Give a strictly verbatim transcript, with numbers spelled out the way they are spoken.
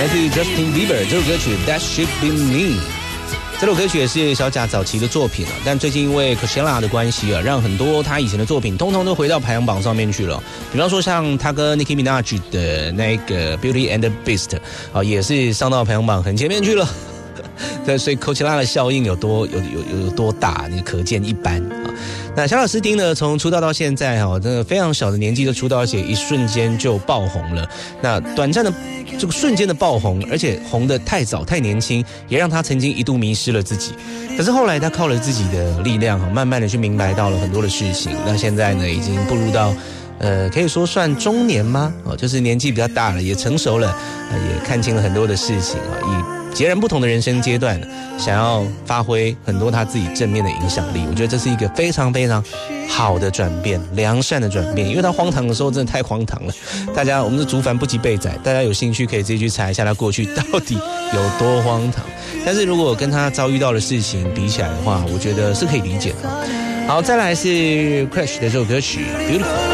来自于 Justin Bieber 这首歌曲 That Should Be Me。这首歌曲也是小贾早期的作品了，但最近因为 Coachella 的关系啊，让很多他以前的作品通通都回到排行榜上面去了。比方说像他跟 Nicki Minaj 的那个 Beauty and the Beast 啊，也是上到排行榜很前面去了。对，所以 Coachella 的效应有多有有有多大，你可见一斑啊。那小贾斯汀呢，从出道到现在哈，真的非常小的年纪就出道，而且一瞬间就爆红了。那短暂的这个瞬间的爆红，而且红得太早太年轻，也让他曾经一度迷失了自己。可是后来他靠了自己的力量，慢慢的去明白到了很多的事情。那现在呢，已经步入到呃，可以说算中年吗？哦，就是年纪比较大了，也成熟了，呃、也看清了很多的事情啊，以截然不同的人生阶段，想要发挥很多他自己正面的影响力。我觉得这是一个非常非常好的转变，良善的转变。因为他荒唐的时候真的太荒唐了，大家我们是竹凡不及被宰，大家有兴趣可以自己去查一下他过去到底有多荒唐。但是如果跟他遭遇到的事情比起来的话，我觉得是可以理解的。好，再来是 Crash 的这首歌曲 Beautiful。